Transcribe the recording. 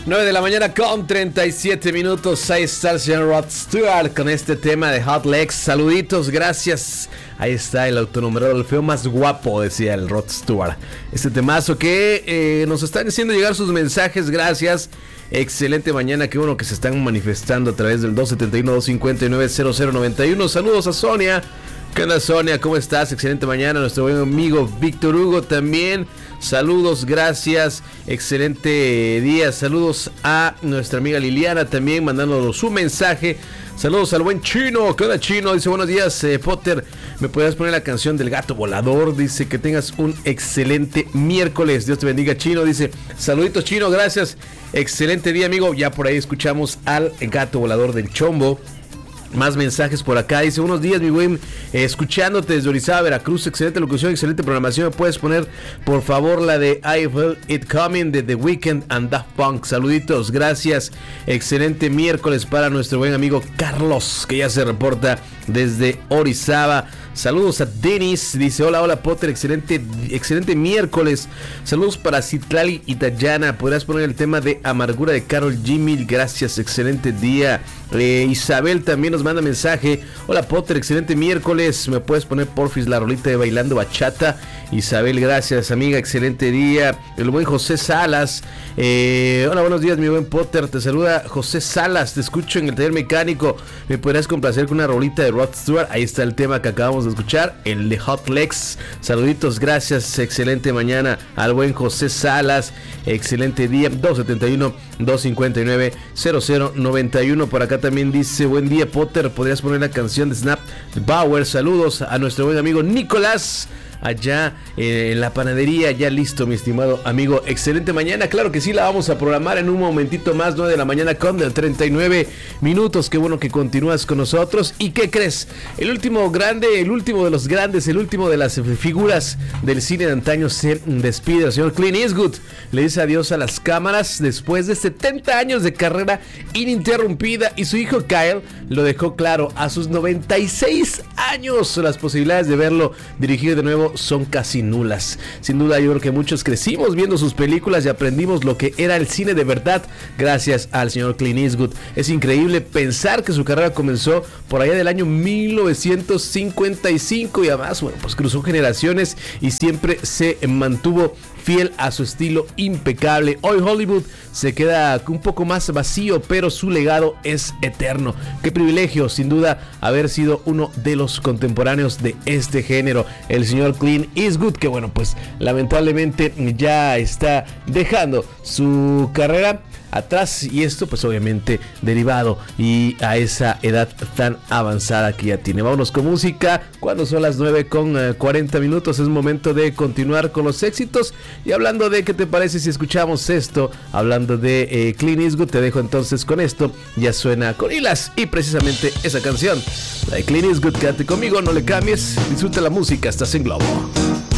9 de la mañana con 37 minutos. Ahí está el señor Rod Stewart con este tema de Hot Legs. Saluditos, gracias. Ahí está el autonumerado, el feo más guapo, decía el Rod Stewart. Este temazo que nos están haciendo llegar sus mensajes, gracias. Excelente mañana, qué bueno que se están manifestando a través del 271-259-0091. Saludos a Sonia. ¿Qué onda, Sonia? ¿Cómo estás? Excelente mañana. Nuestro buen amigo Víctor Hugo también. Saludos, gracias. Excelente día. Saludos a nuestra amiga Liliana también, mandándonos su mensaje. Saludos al buen Chino. ¿Qué onda, Chino? Dice, buenos días, Potter. ¿Me podrías poner la canción del gato volador? Dice que tengas un excelente miércoles. Dios te bendiga, Chino. Dice, saluditos, Chino, gracias. Excelente día, amigo. Ya por ahí escuchamos al gato volador del Chombo. Más mensajes por acá. Dice, buenos días, mi buen, escuchándote desde Orizaba, Veracruz. Excelente locución, excelente programación. ¿Me puedes poner, por favor, la de I Felt It Coming de The Weeknd and Daft Punk? Saluditos, gracias. Excelente miércoles para nuestro buen amigo Carlos, que ya se reporta desde Orizaba. Saludos a Denis, dice, hola Potter, excelente miércoles. Saludos para Citlali y Dayana. ¿Podrás poner el tema de Amargura de Karol G? Gracias, excelente día. Isabel también nos manda mensaje. Hola Potter, excelente miércoles. ¿Me puedes poner porfis la rolita de Bailando Bachata? Isabel, gracias, amiga, excelente día. El buen José Salas. Hola, buenos días, mi buen Potter. Te saluda José Salas, te escucho en el taller mecánico. ¿Me podrías complacer con una rolita de Rod Stewart? Ahí está el tema que acabamos de escuchar, el de Hot Legs. Saluditos, gracias, excelente mañana al buen José Salas. Excelente día. 271-259-0091. Por acá también dice, buen día, Potter, podrías poner la canción de Snap Bauer. Saludos a nuestro buen amigo Nicolás allá en la panadería, ya listo, mi estimado amigo. Excelente mañana, claro que sí, la vamos a programar en un momentito más. 9 de la mañana con 39 minutos. Qué bueno que continúas con nosotros. ¿Y qué crees? El último grande, el último de los grandes, el último de las figuras del cine de antaño se despide. El señor Clint Eastwood le dice adiós a las cámaras después de 70 años de carrera ininterrumpida, y su hijo Kyle lo dejó claro. A sus 96 años las posibilidades de verlo dirigir de nuevo son casi nulas. Sin duda, yo creo que muchos crecimos viendo sus películas y aprendimos lo que era el cine de verdad gracias al señor Clint Eastwood. Es increíble pensar que su carrera comenzó por allá del año 1955 y además, bueno, pues cruzó generaciones y siempre se mantuvo fiel a su estilo impecable. Hoy Hollywood se queda un poco más vacío, pero su legado es eterno. Qué privilegio, sin duda, haber sido uno de los contemporáneos de este género, el señor Clint Eastwood, que bueno, pues lamentablemente ya está dejando su carrera atrás, y esto pues obviamente derivado y a esa edad tan avanzada que ya tiene. Vámonos con música cuando son las 9 con 40 minutos. Es momento de continuar con los éxitos, y hablando de, ¿qué te parece si escuchamos esto? Hablando de Clint Eastwood, te dejo entonces con esto. Ya suena Gorillaz y precisamente esa canción, la de Clint Eastwood. Quédate conmigo, no le cambies, disfruta la música, estás en Globo.